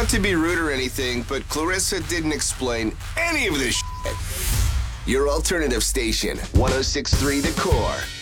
Not to be rude or anything, but Clarissa didn't explain any of this shit. Your alternative station, 106.3 The Core.